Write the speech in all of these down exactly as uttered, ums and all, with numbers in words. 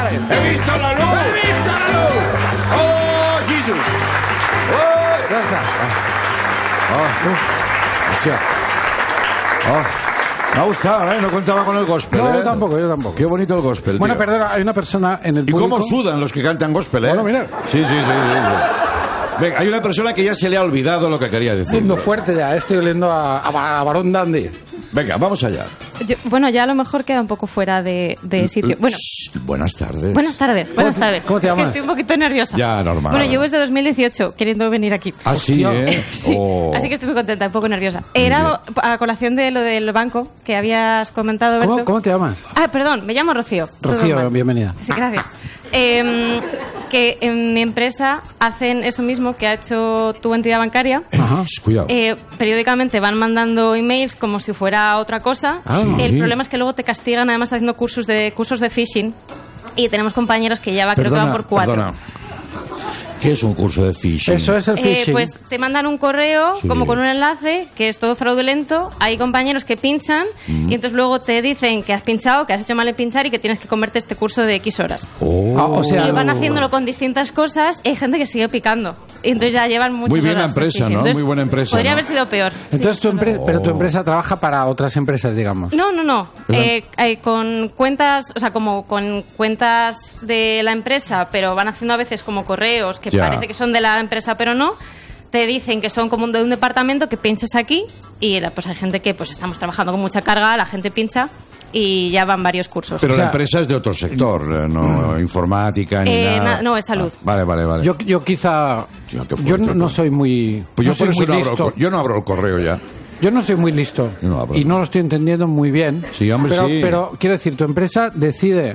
¡He visto la luz! ¡He visto la luz! ¡Oh, Jesus! ¡Oh! Ya está. Oh, hostia. Oh, me ha gustado, ¿eh? No contaba con el gospel, No, ¿eh? yo tampoco, yo tampoco. Qué bonito el gospel, Bueno, tío. perdona, hay una persona en el ¿Y público... cómo sudan los que cantan gospel, eh? Bueno, mira. Sí, sí, sí, sí, sí. Venga, hay una persona que ya se le ha olvidado lo que quería decir. Siendo fuerte ya, estoy oliendo a, a, a Barón Dandy. Venga, vamos allá. Yo- bueno, ya a lo mejor queda un poco fuera de, de sitio. Bueno, Shh, buenas tardes. buenas tardes, buenas tardes. cómo te Es que llamas? estoy un poquito nerviosa. Ya, normal. Bueno, llevo desde dos mil dieciocho queriendo venir aquí. Ah, sí, Hostia. ¿eh? Sí, Oh. así que estoy muy contenta, un poco nerviosa. Era a colación de lo del banco que habías comentado, Berto. ¿Cómo, ¿Cómo te llamas? Ah, perdón, me llamo Rocío. Todo Rocío, mal. bienvenida. Sí, gracias. Eh, que en mi empresa hacen eso mismo que ha hecho tu entidad bancaria. Ajá. Shh, cuidado. Eh, periódicamente van mandando emails como si fuera otra cosa. Ah, sí. El problema es que luego te castigan además haciendo cursos de cursos de phishing. Y tenemos compañeros que ya va, creo que van por cuatro. Perdona. ¿Qué es un curso de phishing? Eso es el Eh, phishing. pues te mandan un correo Sí. como con un enlace que es todo fraudulento. Hay compañeros que pinchan Mm. y entonces luego te dicen que has pinchado, que has hecho mal en pinchar y que tienes que comerte este curso de X horas. Oh. Ah, o sea, Y van no. haciéndolo con distintas cosas y hay gente que sigue picando. Y entonces ya llevan muchas Muy bien la horas de empresa, phishing. ¿no? Entonces, Muy buena empresa, Podría ¿no? haber sido peor. Entonces Sí, tu solo- empresa, pero tu Oh. empresa trabaja para otras empresas, digamos. No, no, no. ¿Verdad? Eh, eh, con cuentas, o sea, como con cuentas de la empresa, pero van haciendo a veces como correos que Ya. parece que son de la empresa, pero no. Te dicen que son como de un departamento, que pinches aquí y la- pues hay gente que pues estamos trabajando con mucha carga, la gente pincha y ya van varios cursos. Pero O sea- la empresa es de otro sector, eh, no informática ni Eh, nada. na- no, es salud. Ah, vale, vale, vale. Yo, yo quizá... Tío, qué yo fuerte, no, no tú. soy muy... pues yo no soy por eso muy no abro, el listo. co- yo no abro el correo ya. Yo no soy muy listo Yo no hablo. y no lo estoy entendiendo muy bien. Sí, hombre, pero, sí. pero quiero decir, tu empresa decide,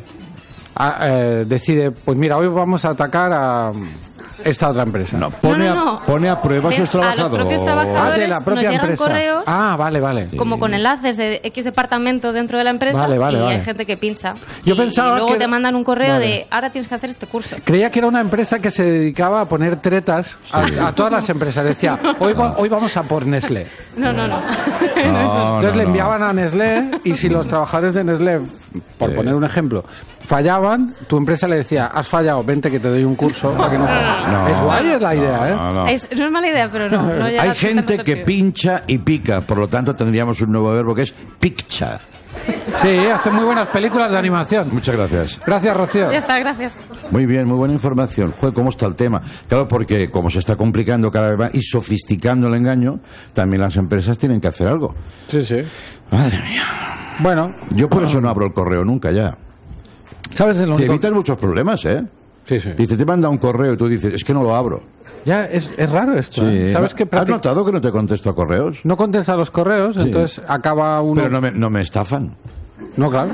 a- eh, decide, pues mira, hoy vamos a atacar a esta otra empresa. No, pone, No, no, no. A, pone a prueba a De- sus a los trabajadores. propios Ah, trabajadores. de la nos propia llegan empresa. correos. Ah, vale, vale. Como con enlaces de X departamento dentro de la empresa Vale, vale, y vale. hay gente que pincha. Yo y, pensaba y luego que- te mandan un correo Vale. de ahora tienes que hacer este curso. Creía que era una empresa que se dedicaba a poner tretas a, a todas las empresas. Decía, hoy, va- hoy vamos a por Nestlé. No, no, no. No, Entonces no, le no. enviaban a Nestlé y si los trabajadores de Nestlé, por Sí. poner un ejemplo, fallaban, tu empresa le decía, has fallado, vente que te doy un curso para que no falles. No, Es guay es la idea, ¿eh? no, no. Es, no es mala idea, pero no. no llega Hay a gente tanto que sentido. pincha y pica, por lo tanto tendríamos un nuevo verbo que es piccha. Sí, hace muy buenas películas de animación. Muchas gracias. Gracias, Rocío. Ya está, gracias. Muy bien, muy buena información. Joder, ¿cómo está el tema? Claro, porque como se está complicando cada vez más y sofisticando el engaño, también las empresas tienen que hacer algo. Sí, sí. Madre mía. Bueno, Yo por eso no abro el correo nunca ya. ¿sabes el Te único? evitas muchos problemas, ¿eh? Sí, sí. Dice, te manda un correo y tú dices, es que no lo abro. Ya, es, es raro esto. Sí. ¿eh? ¿Sabes qué? ¿Has Practic- notado que no te contesto a correos? No contesta los correos, Sí. entonces acaba uno... Pero no me, no me estafan. No, claro.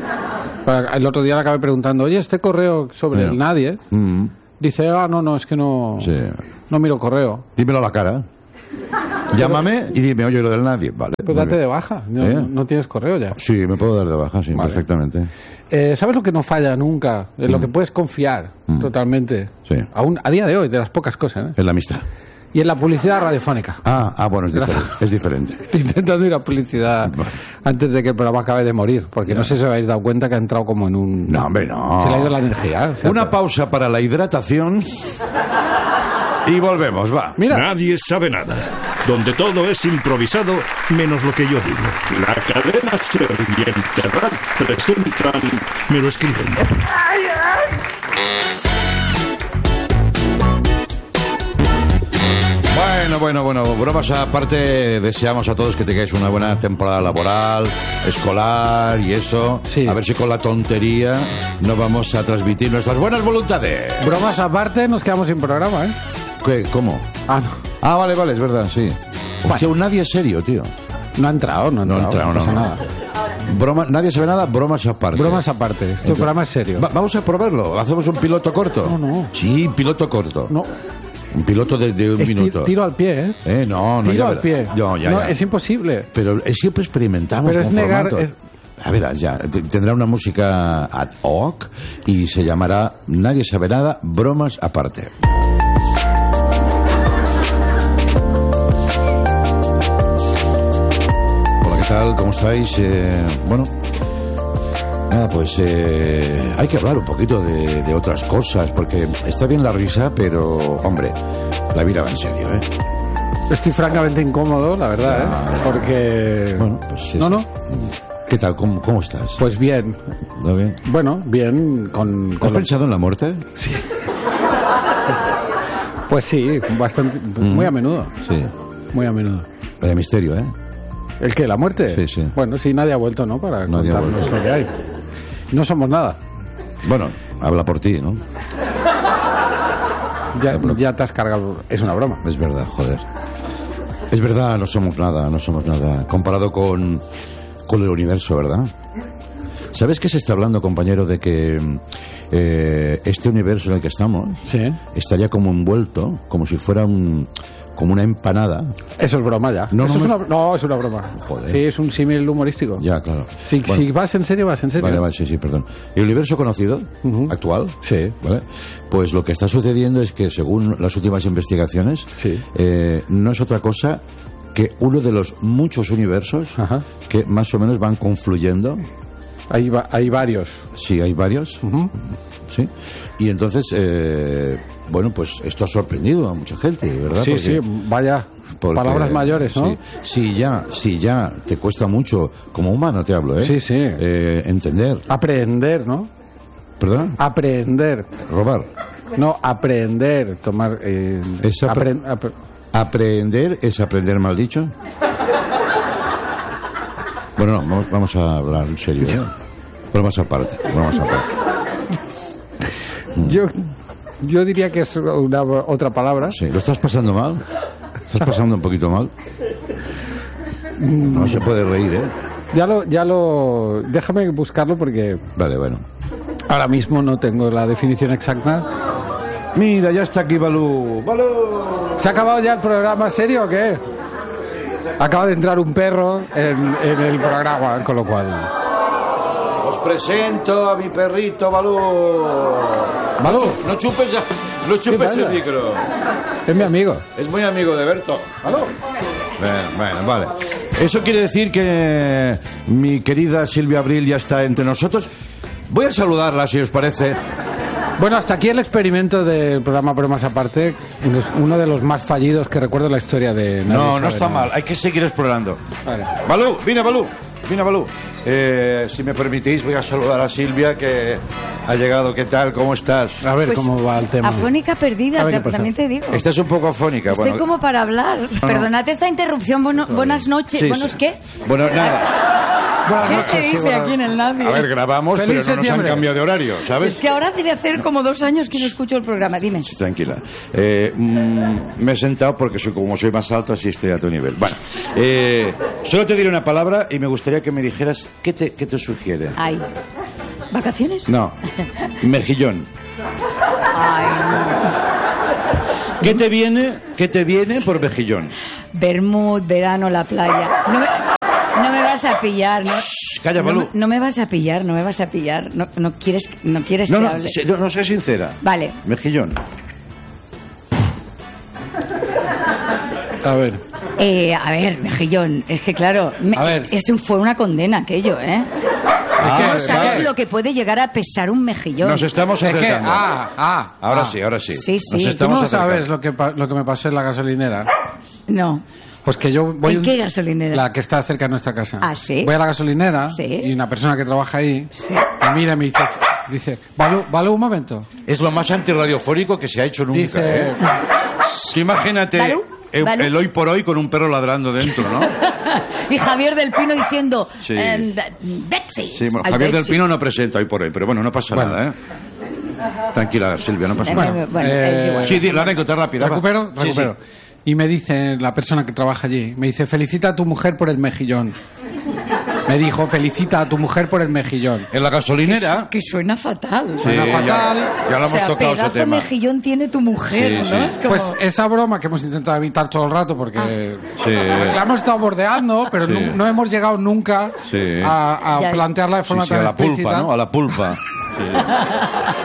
El otro día le acabé preguntando, oye, este correo sobre No. el nadie, Mm, dice, ah, no, no, es que no, sí. no miro correo. Dímelo a la cara. Llámame y dime, oye, lo del nadie. Vale. Pues muy date bien. de baja, no, ¿Eh? no- no tienes correo ya. Sí, me puedo dar de baja, sí, Vale. perfectamente. Eh, ¿Sabes lo que no falla nunca? En lo que puedes confiar Mm. totalmente. Sí. Aún, a día de hoy, de las pocas cosas. ¿eh? Es la amistad. Y en la publicidad radiofónica. Ah, ah bueno, es diferente. Es diferente. Estoy intentando ir a publicidad antes de que el programa acabe de morir, porque no sé si os habéis dado cuenta que ha entrado como en un... No, hombre, no. Se le ha ido la energía. ¿eh? O sea, Una pausa para la hidratación y volvemos, va. Mira, Nadie sabe nada. Donde todo es improvisado, menos lo que yo digo. La cadena Ser y Enterrat presentan... Me lo escriben. Bueno, bueno, bueno, bromas aparte, deseamos a todos que tengáis una buena temporada laboral, escolar y eso. Sí. A ver si con la tontería no vamos a transmitir nuestras buenas voluntades. bromas aparte, nos quedamos sin programa, ¿eh? ¿Qué? ¿Cómo? Ah, no. Ah, vale, vale, es verdad, sí. Hostia, un nadie serio, tío. No ha entrado, no ha No entrado. ha entrado, no, pasa no. nada. Broma, nadie sabe nada, bromas aparte. Bromas aparte. Este Entonces, programa es serio. va- vamos a probarlo. ¿Hacemos un piloto corto? No, no. Sí, piloto corto. No, Un piloto de, de un es ti- minuto. tiro al pie, ¿eh? Eh, no, no, Tiro ya al verás. pie. No, ya, No, ya. es imposible. Pero eh, siempre experimentamos Pero con es negar- formatos. es- A verás, ya. T- Tendrá una música ad hoc y se llamará Nadie sabe nada, bromas aparte. Hola, ¿qué tal? ¿Cómo estáis? Eh, bueno, Nada, pues eh, hay que hablar un poquito de, de otras cosas, porque está bien la risa, pero, hombre, la vida va en serio, ¿eh? Estoy francamente incómodo, la verdad, ¿eh? Porque... Bueno, pues sí, No, sí. no. ¿Qué tal? ¿Cómo, cómo estás? Pues bien. ¿No bien? Bueno, bien con... ¿Has con lo- pensado en la muerte? Pues sí, bastante... Muy a menudo. Sí. Muy a menudo. Vaya misterio, ¿eh? ¿El qué? ¿La muerte? Sí, sí. Bueno, sí, nadie ha vuelto, ¿no? Para Nadie ha contarnos vuelto. lo que hay. No somos nada. Bueno, habla por ti, ¿no? Ya, ya te has cargado... Es una broma. Es verdad, joder. Es verdad, no somos nada, no somos nada. Comparado con, con el universo, ¿verdad? ¿Sabes qué se está hablando, compañero, de que eh, este universo en el que estamos Sí. estaría como envuelto, como si fuera un, como una empanada? Eso es broma ya. No, Eso no, es no una... no, es una broma. Joder. Sí, es un símil humorístico. Ya, claro. Si, Bueno, si vas en serio, vas en serio. Vale, vale, sí, sí, perdón. El universo conocido, Ujú. actual, Sí. ¿vale? Pues lo que está sucediendo es que, según las últimas investigaciones, Sí. eh, no es otra cosa que uno de los muchos universos Ajá. que más o menos van confluyendo. Hay, va- hay varios. Sí, hay varios. Ujú. Sí. Y entonces, eh, bueno, pues esto ha sorprendido a mucha gente, ¿verdad? Sí, Porque- sí, vaya. porque, Palabras mayores, ¿no? Sí, si ya, si ya te cuesta mucho, como humano te hablo, ¿eh? Sí, sí. Eh, entender. Aprender, ¿no? ¿Perdón? Aprender. Robar. No, aprender. Tomar... Eh, Es apre- apren- ap- Aprender es aprender mal dicho. Bueno, no, vamos, vamos a hablar en serio, ¿eh? Bromas aparte, bromas aparte. yo, yo diría que es una, otra palabra. Sí, ¿lo estás pasando mal? ¿Estás pasando un poquito mal? No se puede reír, ¿eh? Ya lo, ya lo... Déjame buscarlo porque Vale, bueno. ahora mismo no tengo la definición exacta. Mira, ya está aquí Balú. ¡Balú! ¿Se ha acabado ya el programa serio o qué? Acaba de entrar un perro en, en el programa, con lo cual... Os presento a mi perrito Balú. Balú. No, chu- no chupes, ya- no chupes pasa? el micro. Es mi amigo. Es muy amigo de Berto. Balú. Bueno, bueno, vale. Eso quiere decir que mi querida Silvia Abril ya está entre nosotros. Voy a saludarla, si os parece. Bueno, hasta aquí el experimento del programa Bromas Aparte, es uno de los más fallidos que recuerdo en la historia de... Nadie No, sabe no está nada. mal. Hay que seguir explorando. Vale. Balú, vine Balú. Vine Balú. Eh, si me permitís, voy a saludar a Silvia, que ha llegado. ¿Qué tal? ¿Cómo estás? A ver Pues, cómo va el tema. Afónica perdida, A ver, ¿qué ta- pasa? también te digo. Estás un poco afónica. Estoy bueno, como para hablar. Perdonad esta interrupción. Bueno- buenas noches. sí, ¿Buenos sí. qué? Bueno, nada. Buenas ¿Qué noches, se sí, dice bueno. aquí en el Nadie? A ver, grabamos, Feliz pero no nos han septiembre. cambiado de horario, ¿sabes? Es que ahora debe hacer como dos años que no escucho el programa. Dime. Tranquila. Eh, mm, me he sentado porque soy, como soy más alto, así estoy a tu nivel. Bueno, eh, solo te diré una palabra y me gustaría que me dijeras qué te, qué te sugiere. Ay. ¿Vacaciones? No, mejillón. Ay, ¿Qué te viene, qué te viene por mejillón? no. Bermud, verano, la playa. No me, no me vas a pillar, ¿no? Shh, calla, no, Balú. me- no me vas a pillar, no me vas a pillar. No, no quieres, no quieres No, que no, hable. se- no, no, sé sincera. Vale. Mejillón. A ver. Eh, a ver, Mejillón, es que claro, me- A ver. es un- fue una condena aquello, ¿eh? Ah, no sabes vale. lo que puede llegar a pesar un mejillón. Nos estamos Es que... acercando. Ah, ah. Ahora ah. sí, ahora sí. Sí, sí. Nos Tú ¿Tú estamos no acercando. sabes lo que, pa- lo que me pasó en la gasolinera? No. Pues que yo voy... ¿En un- qué gasolinera? La que está cerca de nuestra casa. Ah, ¿sí? Voy a la gasolinera Sí. y una persona que trabaja ahí Sí. me mira y me dice... Dice, Balú, Balú, un momento. Es lo más antirradiofónico que se ha hecho nunca. Dice... ¿eh? Sí, imagínate ¿Balú? el, ¿Balú? el hoy por hoy con un perro ladrando dentro, ¿no? Y Javier del Pino diciendo, Sí. em, Betsy. Sí, bueno, Ay, Javier del Betsy. Pino no presenta hoy por hoy, pero bueno, no pasa Bueno. nada, ¿eh? Tranquila, Silvia, no pasa Bueno, nada. bueno, es igual. Sí, di la anécdota rápida. va. ¿Recupero? Sí, sí. Recupero. Y me dice la persona que trabaja allí, me dice, felicita a tu mujer por el mejillón. Me dijo, felicita a tu mujer por el mejillón. En la gasolinera... Que suena fatal. Sí, Suena ya- fatal. Ya, lo o hemos sea, tocado ese pedazo tema. mejillón tiene tu mujer, Sí, ¿no? sí. Es como... Pues esa broma que hemos intentado evitar todo el rato porque Sí. la hemos estado bordeando, pero Sí. no, no hemos llegado nunca Sí. a, a Ya. plantearla de Sí, forma sí, a tan la explícita. pulpa, ¿no? A la pulpa. Sí.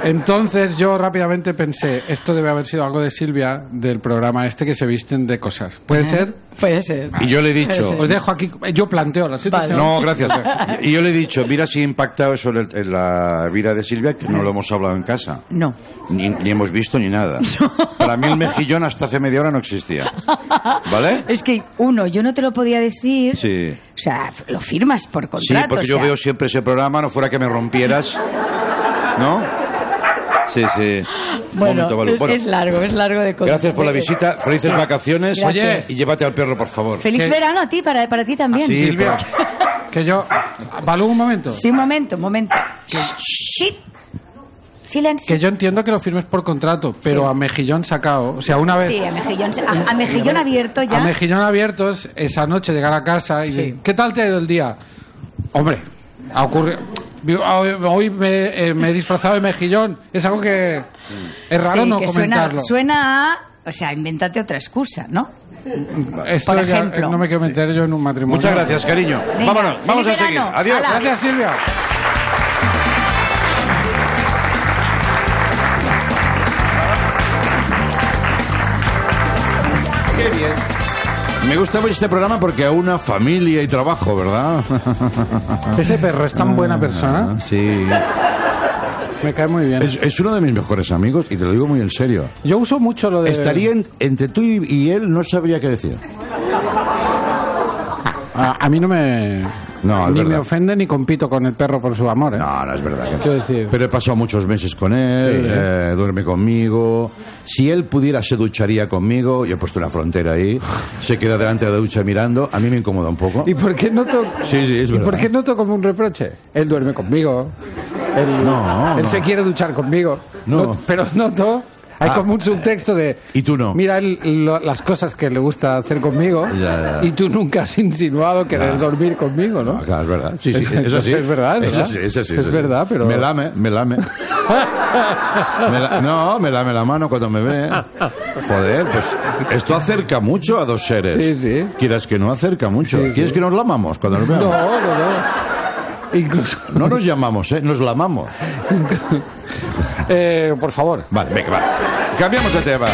Entonces yo rápidamente pensé, esto debe haber sido algo de Silvia, del programa este que se visten de cosas. ¿Puede ser? Puede ser. Y yo le he dicho... Os dejo aquí, yo planteo la situación. No, gracias. Y yo le he dicho, mira si ha impactado eso en, el- en la vida de Silvia, que no lo hemos hablado en casa. No. Ni, ni hemos visto ni nada. Para mí el mejillón hasta hace media hora no existía. ¿Vale? Es que, uno, yo no te lo podía decir. Sí. O sea, lo firmas por Sí, contrato. porque o yo sea. veo siempre ese programa, no fuera que me rompieras. ¿No? Sí, sí. Un Bueno, momento, Balú. es, Bueno, es largo, es largo de contar. gracias por la visita, felices vacaciones. Gracias. Y llévate al perro, por favor. Feliz ¿Qué? verano a ti, para, para ti también. Sí, Silvia, que yo... Balú, un momento. Sí, un momento, un momento. Sí. Silencio. Que yo entiendo que lo firmes por contrato, pero Sí. a mejillón sacado. O sea, una vez... Sí, a mejillón, a, a mejillón abierto ya. A mejillón abiertos, esa noche llegar a casa y Sí. de, ¿qué tal te ha ido el día? Hombre, ha ocurrido... Hoy, hoy me, eh, me he disfrazado de mejillón. Es algo que es raro Sí, no que suena, comentarlo. suena a... O sea, invéntate otra excusa, ¿no? Esto por ya, ejemplo. eh, no me quiero meter yo en un matrimonio. Muchas gracias, cariño. Venga, Vámonos, vamos a feliz seguir. verano. Adiós. Hala. Gracias, Silvia. Qué bien. Me gusta mucho este programa porque a una familia y trabajo, ¿verdad? Ese perro es tan buena persona. Sí. Me cae muy bien. Es, es uno de mis mejores amigos y te lo digo muy en serio. Yo uso mucho lo de... Estaría en- entre tú y, y él, no sabría qué decir. A, a mí no me... No, es ni verdad. me ofende ni compito con el perro por su amor. ¿eh? No, no es verdad. Que no. Quiero decir... Pero he pasado muchos meses con él, Sí. eh, duerme conmigo. Si él pudiera, se ducharía conmigo. Yo he puesto una frontera ahí. Se queda delante de la ducha mirando. A mí me incomoda un poco. ¿Y por qué noto, Sí, sí, es ¿y verdad. por qué noto como un reproche? Él duerme conmigo. Él, No, él no. se quiere duchar conmigo. No. Not- pero noto... Hay Ah, como un subtexto de... y tú no. Mira él, lo- las cosas que le gusta hacer conmigo Ya, ya. y tú nunca has insinuado querer Ya. dormir conmigo, ¿no? Ah, claro, es verdad. Sí, sí, Es- eso sí. es verdad, es Eso verdad. sí, eso sí. Es eso sí. verdad, pero- Me lame, me lame. Me la- No, me lame la mano cuando me ve. Joder, pues esto acerca mucho a dos seres. Sí, sí. Quieras que no, acerca mucho. Sí, sí. ¿Quieres que nos lamamos cuando nos No, veamos? no, no. Incluso... No nos llamamos, ¿eh? Nos lamamos. Eh, por favor. Vale, venga, va. Cambiamos de tema.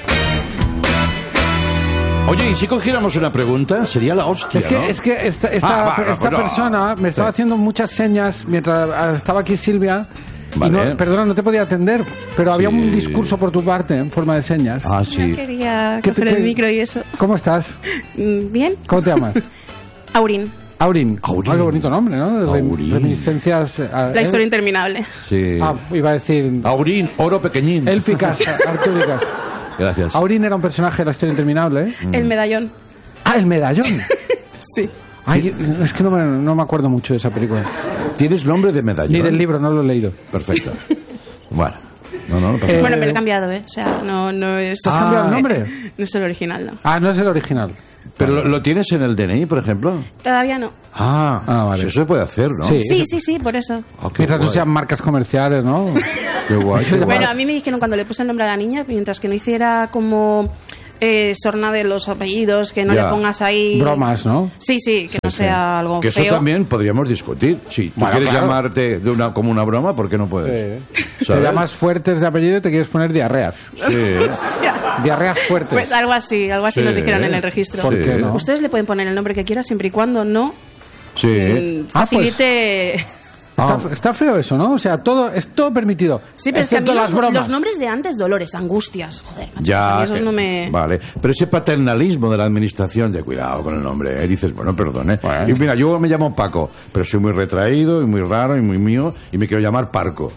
Oye, ¿y si cogiéramos una pregunta? Sería la hostia, Es que, ¿no? es que esta, esta, Ah, va, no, esta pues no. persona me estaba Sí. haciendo muchas señas mientras ah, estaba aquí Silvia. Y Vale. no, perdona, no te podía atender, pero había Sí. un discurso por tu parte en forma de señas. Ah, sí. Quería ¿Qué te- coger el qué- micro y eso. ¿Cómo estás? Mm, Bien. ¿Cómo te llamas? Aurin. Aurin. Aurin. Ah, qué bonito nombre, ¿no? De rem- Aurin. Reminiscencias. eh, La ¿eh? historia interminable. Sí. Ah, iba a decir. Aurín, oro pequeñín. Élficas, artúricas. Gracias. Aurin era un personaje de la historia interminable. ¿eh? Mm. El medallón. Ah, el medallón. Sí. Ay, es que no me, no me acuerdo mucho de esa película. ¿Tienes nombre de medallón? Ni del libro, no lo he leído. Perfecto. Bueno. No, no, no pasa Eh, nada. Bueno, me lo he cambiado, ¿eh? O sea, no, no es. ¿Te has cambiado el nombre? No es el original, no. Ah, no es el original. ¿Pero lo, lo tienes en el D N I, por ejemplo? Todavía no. Ah, Ah, vale. pues eso se puede hacer, ¿no? Sí. Sí, sí, sí, por eso. Ah, qué Mientras no guay. sean marcas comerciales, ¿no? Qué guay, qué guay. Bueno, a mí me dijeron cuando le puse el nombre a la niña, mientras que no hiciera como eh, sorna de los apellidos, que no Ya. le pongas ahí. Bromas, ¿no? Sí, sí, que no Sí. sea algo Que eso feo. también podríamos discutir. Si tú Bueno, quieres claro. llamarte de una, como una broma, ¿por qué no puedes? Te ¿Sabes? llamas fuertes de apellido y te quieres poner diarreas. Sí. Diarreas fuertes. Pues algo así, algo así Sí. nos dijeron en el registro. ¿Por Sí. qué no? Ustedes le pueden poner el nombre que quieran siempre y cuando no Sí. mm, Ah, pues- facilite. Está, está feo eso, ¿no? O sea, todo es todo permitido. Sí, pero es que a mí excepto los, las bromas. los nombres de antes, dolores, angustias, joder, macho, a Ya, mí esos eh, no me... vale. Pero ese paternalismo de la administración, de cuidado con el nombre, ¿eh? Dices, bueno, perdone. Bueno. Y mira, yo me llamo Paco, pero soy muy retraído y muy raro y muy mío y me quiero llamar Parco.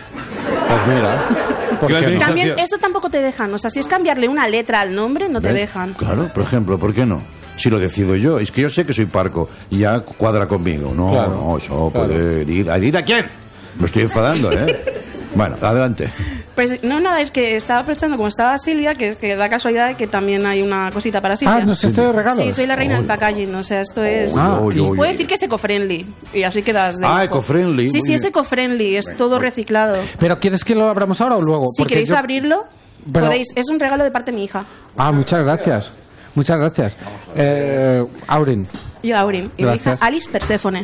Pues mira. ¿por Yo qué no? administración- También eso tampoco te dejan, o sea, si es cambiarle una letra al nombre, no te ¿Ves? dejan. Claro, por ejemplo, ¿por qué no? Si lo decido yo, es que yo sé que soy Parco y ya cuadra conmigo. No, Claro, no, eso claro. puede herir. ¿Herir a quién? Me estoy enfadando, ¿eh? Bueno, adelante. Pues no, nada, es que estaba pensando, como estaba Silvia, que, que da casualidad de que también hay una cosita para Silvia. Ah, ¿nos estoy de regalo? Sí, soy la reina del Uy. packaging, o sea, esto es... Ah, Uy, y uy, Puedo uy. decir que es eco-friendly, y así quedas de... Ah, lujo. eco-friendly, Sí, muy sí, es bien. eco-friendly, es todo reciclado. ¿Pero quieres que lo abramos ahora o luego? Si Porque queréis yo- abrirlo, Pero- podéis. Es un regalo de parte de mi hija. Ah, muchas gracias. Muchas gracias. Eh, Aurin. Y Aurin. Y mi hija Gracias. Alice Perséfone.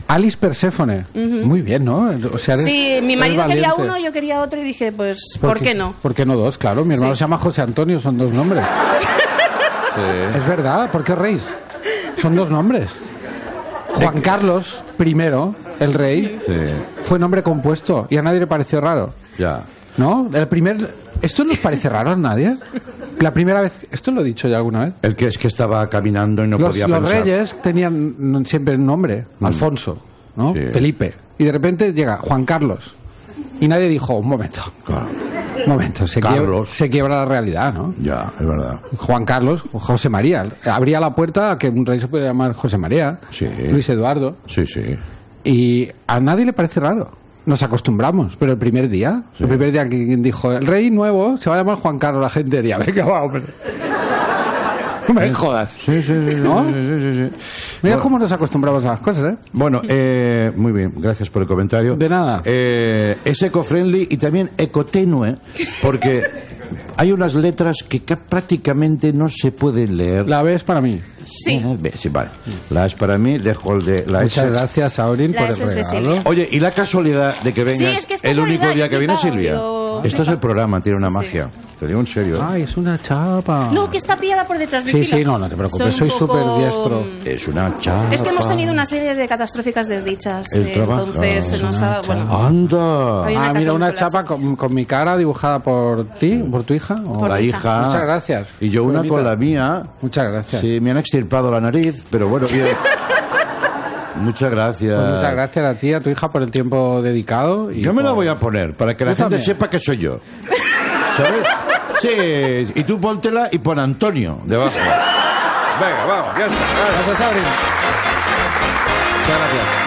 Alice Perséfone. Uh-huh. Muy bien, ¿no? O sea, eres, sí, mi marido eres quería valiente. uno, yo quería otro y dije, pues, ¿por, ¿por qué no? ¿Por qué no dos? Claro, mi hermano sí. se llama José Antonio, son dos nombres. Sí. Es verdad, ¿por qué reís? Son dos nombres. Juan Carlos primero, el rey, sí. fue nombre compuesto y a nadie le pareció raro. Ya. ¿No? El primer... ¿Esto nos parece raro a nadie? La primera vez... ¿Esto lo he dicho ya alguna vez? El que es que estaba caminando y no los, podía los pensar. Los reyes tenían siempre un nombre. Mm. Alfonso, ¿no? Sí. Felipe. Y de repente llega Juan Carlos. Y nadie dijo, un momento. Claro. Un momento. Se quiebra, se quiebra la realidad, ¿no? Ya, es verdad. Juan Carlos, José María. Abría la puerta a que un rey se pudiera llamar José María. Sí. Luis Eduardo. Sí, sí. Y a nadie le parece raro. Nos acostumbramos, pero el primer día, sí. el primer día que dijo, el rey nuevo se va a llamar Juan Carlos, la gente diría, venga, va, hombre. No me jodas. Sí, sí, sí. ¿No? sí, sí, sí, sí. Mira bueno, cómo nos acostumbramos a las cosas, ¿eh? Bueno, eh, muy bien, gracias por el comentario. De nada. Eh, es eco-friendly y también ecotenue, porque hay unas letras que prácticamente no se pueden leer. La B es para mí. Sí. Sí, vale. La es para mí, dejo el de la Muchas S. gracias, Aurín, por el regalo. Oye, y la casualidad de que vengas sí, es que es el único día que viene Silvia. Yo... Esto es el programa, tiene una sí, magia. Sí. Te digo en serio. Ay, es una chapa. No, que está pillada por detrás de Sí, fila. sí, no, no te preocupes, soy poco... súper diestro. Es una chapa. Es que hemos tenido una serie de catastróficas desdichas. El eh, trabajo. entonces se nos ha... Bueno, ¡anda! Ah, mira, una chapa con, con mi cara dibujada por ti, por tu hija. ¿O? Por la hija. Muchas gracias. Y yo una con la mía. Muchas gracias. Sí, me han extirpado la nariz, pero bueno, bien. Muchas gracias. Pues muchas gracias a ti, a tu hija, por el tiempo dedicado. Y yo me por... la voy a poner para que la yo gente también. sepa que soy yo. ¿Sabes? Sí, y tú póntela y pon Antonio debajo. Venga, vamos, ya está. Gracias, Aurín. Muchas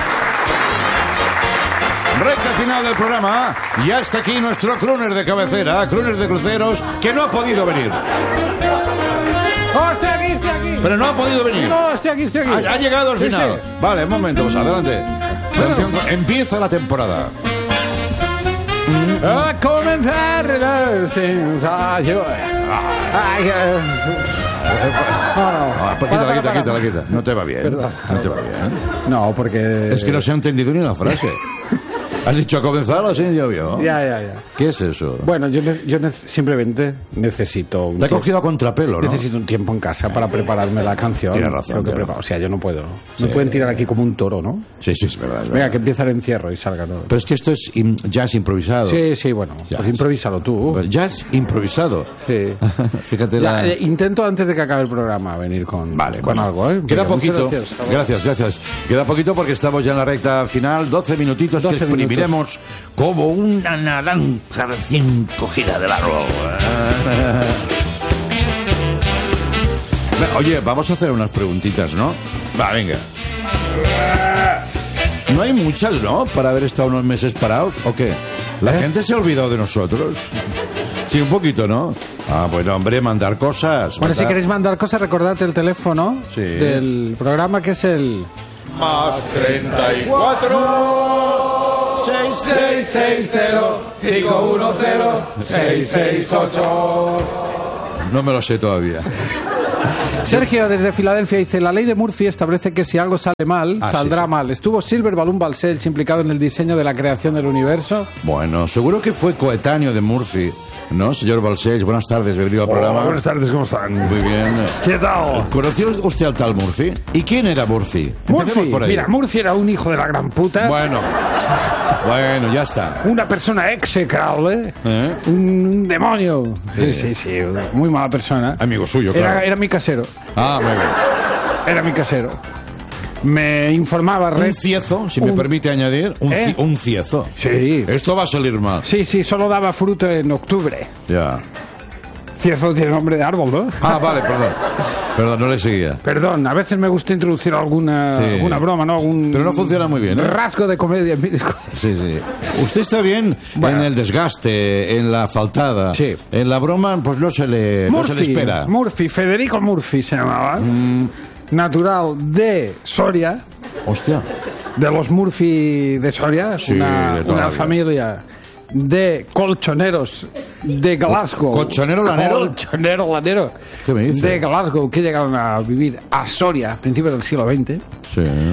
gracias. Recta final del programa. Ya está aquí nuestro crooner de cabecera, crooner de cruceros, que no ha podido venir. ¡Oh, estoy aquí, estoy aquí! Pero no ha podido venir. No, estoy aquí, estoy aquí. Ha, ha llegado al sí, final. Sí. Vale, un momento, pues adelante. Bueno. Atención, empieza la temporada. A comenzar el ensayo. Ay, eh. No, no. Ah, pues quítala, quita, quítala, quita. No te va bien. Perdón. No te va bien. No, porque... Es que no se ha entendido ni la frase. Has dicho a comenzar así, ya vio. Ya, ya, ya. ¿Qué es eso? Bueno, yo, ne- yo ne- simplemente necesito... Un Te ha tiempo- cogido a contrapelo, ¿no? Necesito un tiempo en casa para prepararme la canción. Tienes razón, Tengo que tienes preparar- O sea, yo no puedo. Sí. Me pueden tirar aquí como un toro, ¿no? Sí, sí, es verdad. Es Venga, verdad. que empieza el encierro y salga todo. Pero es que esto es im- jazz improvisado. Sí, sí, bueno. Ya, Pues improvísalo tú. Jazz improvisado. Sí. Fíjate Ya, la... eh, intento antes de que acabe el programa venir con, Vale, con bueno. algo, ¿eh? Queda Venga, muchas poquito. Gracias. gracias, gracias. Queda poquito porque estamos ya en la recta final. doce minutitos doce que exprimiremos como una naranja recién cogida del árbol. Oye, vamos a hacer unas preguntitas, ¿no? Va, venga. No hay muchas, ¿no? Para haber estado unos meses parados, ¿o qué? ¿La ¿Eh? gente se ha olvidado de nosotros? Sí, un poquito, ¿no? Ah, bueno, hombre, mandar cosas. Bueno, si mandar- queréis mandar cosas, recordad el teléfono Sí. del programa, que es el... Más treinta y cuatro seis seis seis cero cinco uno cero seis seis ocho. No me lo sé todavía. Sergio, desde Filadelfia, dice: la ley de Murphy establece que si algo sale mal, Ah, saldrá sí, sí. mal. ¿Estuvo Silver Balloon Balcells implicado en el diseño de la creación del universo? Bueno, seguro que fue coetáneo de Murphy, ¿no, señor Balcells? Buenas tardes, bienvenido al programa. buenas tardes, ¿cómo están? Muy bien. ¿Qué tal? ¿Conoció usted al tal Murphy? ¿Y quién era Murphy? Empecemos Murphy, por ahí. mira, Murphy era un hijo de la gran puta, Bueno, bueno, ya está. una persona execrable, ¿Eh? un demonio. Sí, Sí. sí, sí, muy mala persona. Amigo suyo, claro. Era, era mi casero, Ah, muy bien. era mi casero. Me informaba... Un red- ciezo, si me un- permite añadir. Un, ¿Eh? ci- un ciezo. Sí. Esto va a salir mal. Sí, sí, solo daba fruto en octubre. Ya. Ciezo tiene nombre de árbol, ¿no? Ah, vale, perdón. Perdón, no le seguía. Perdón, a veces me gusta introducir alguna, Sí. alguna broma, ¿no? Algún Pero no funciona muy bien, ¿eh? rasgo de comedia en mi discurso. Sí, sí. Usted está bien Bueno. en el desgaste, en la faltada. Sí. En la broma, pues no se le, no se le Murphy, espera. Murphy, Federico Murphy se llamaba. Mm. Natural de Soria, Hostia. de los Murphy de Soria, Sí, una, de toda una la vida. familia de colchoneros de Glasgow. ¿Colchonero lanero? Colchonero lanero. ¿Qué me dice? De Glasgow, que llegaron a vivir a Soria a principios del siglo veinte. Sí.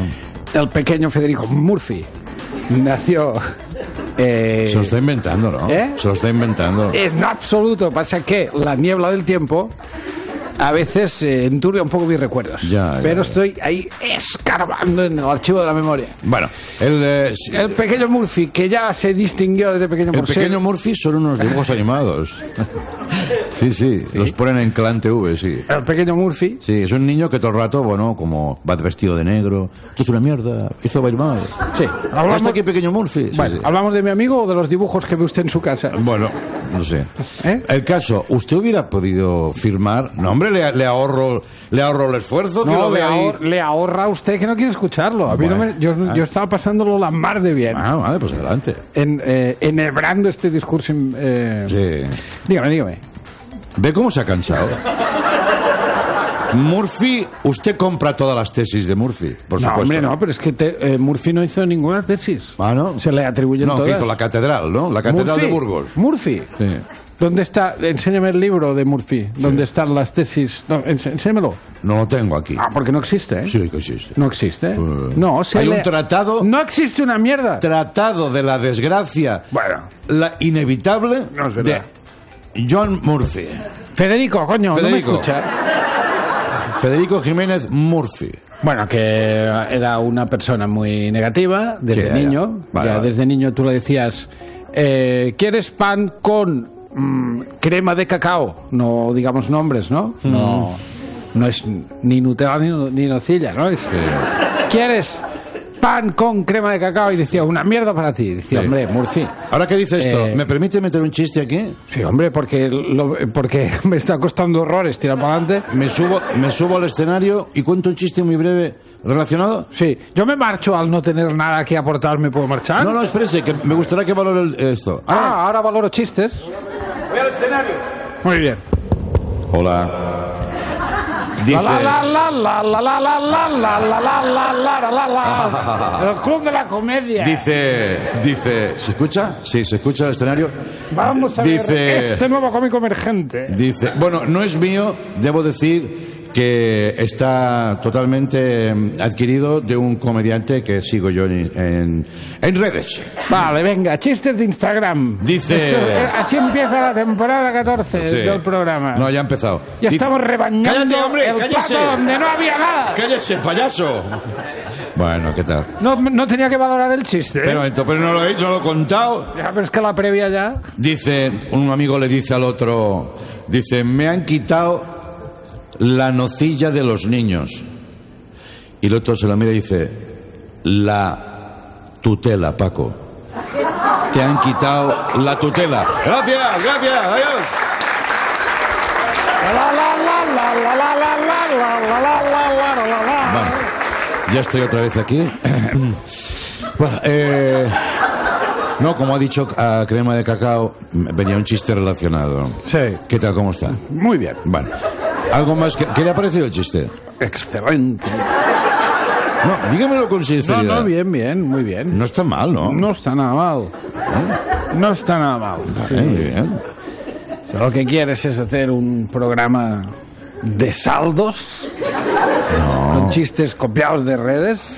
el pequeño Federico Murphy nació... Eh, Se lo está inventando, ¿no? ¿Eh? Se lo está inventando. En absoluto. Pasa que la niebla del tiempo a veces eh, enturbia un poco mis recuerdos. Ya, ya, pero ya. estoy ahí escarbando en el archivo de la memoria. Bueno, el, eh, El pequeño Murphy, que ya se distinguió desde pequeño el por ser- pequeño Murphy son unos dibujos animados. Sí, sí, los ponen en Clan T V, sí. El pequeño Murphy. Sí, es un niño que todo el rato, bueno, como va vestido de negro. Esto es una mierda, esto va a ir mal. Sí. Hablamos, ¿Hasta aquí, pequeño Murphy? Sí, bueno, sí. ¿hablamos de mi amigo o de los dibujos que ve usted en su casa? Bueno, no sé. ¿Eh? El caso, ¿usted hubiera podido firmar? No, hombre, le, le ahorro le ahorro el esfuerzo que No, lo le, ve ahí. ahor- le ahorra a usted que no quiere escucharlo. A mí no Bueno. me- yo, Ah. yo estaba pasándolo la mar de bien. Ah, vale, pues adelante. En, eh, enhebrando este discurso. eh, Sí. Dígame, dígame. ¿Ve cómo se ha cansado? Murphy, usted compra todas las tesis de Murphy, por No, supuesto. hombre, no, pero es que te- eh, Murphy no hizo ninguna tesis. Ah, ¿no? Se le atribuyen No, que todas. hizo la catedral, ¿no? La catedral Murphy, de Burgos. Murphy. Sí. ¿Dónde está? Enséñame el libro de Murphy. ¿Dónde están las tesis? No, ens- enséñamelo. No lo tengo aquí. Ah, porque no existe, ¿eh? Sí que existe. No existe. Eh, No, se hay le- un tratado... No existe una mierda. Tratado de la desgracia, Bueno. la inevitable No es verdad. de John Murphy. Federico, coño, Federico. no me escucha. Federico Jiménez Murphy. Bueno, que era una persona muy negativa desde Sí, ya, niño. ya. Vale, Ya vale. desde niño tú le decías, eh, ¿quieres pan con mm, crema de cacao? No digamos nombres, ¿no? No, no es ni Nutella ni, ni nocilla, ¿no? Es, ¿quieres pan con crema de cacao? Y decía, una mierda para ti. Decía, Sí. hombre, Murphy. Ahora que dice esto, Eh, ¿me permite meter un chiste aquí? Sí, hombre, porque, lo- porque me está costando horrores tirar para adelante. Me subo, me subo al escenario y cuento un chiste muy breve relacionado. Sí, yo me marcho al no tener nada que aportar, ¿me puedo marchar? No, no, espérese, que me gustaría que valore el- esto. Ah, ahora valoro chistes. Voy al escenario. Muy bien. Hola. Dice... La la la la la la la la la la la la la la la la. El club de la comedia. Dice, dice, ¿se escucha? Sí, se escucha el escenario. Vamos a dice, ver este nuevo cómico emergente. Dice, bueno, no es mío, debo decir que está totalmente mm, adquirido de un comediante que sigo yo en, en, en redes. Vale, venga, chistes de Instagram. Dice- Esto- eh, así empieza la temporada catorce Sí. del programa. No, ya ha empezado. Ya Dice- estamos rebañando ¡Cállate, hombre! el ¡Cállese! plato donde no había nada. ¡Cállese, payaso! Bueno, ¿qué tal? No, no tenía que valorar el chiste. ¿eh? Pero, pero no, lo he, no lo he contado. Ya, pero es que la previa ya. Dice, un amigo le dice al otro, dice, me han quitado la nocilla de los niños. Y el otro se lo mira y dice, la tutela, Paco. Te han quitado la tutela. Gracias, gracias, adiós. La la la la la la la la la la la la la la la. Bueno, ya estoy otra vez aquí. Bueno, eh, no, como ha dicho a Crema de Cacao, venía un chiste relacionado. Sí. ¿Qué tal, cómo está? Muy bien. Bueno, algo más que... ¿Qué le ha parecido el chiste? Excelente. No, dígamelo con No, sinceridad. no, bien, bien, muy bien. No está mal, ¿no? No está nada mal. No está nada mal. Eh, muy bien. Si lo que quieres es hacer un programa de saldos, con chistes copiados de redes,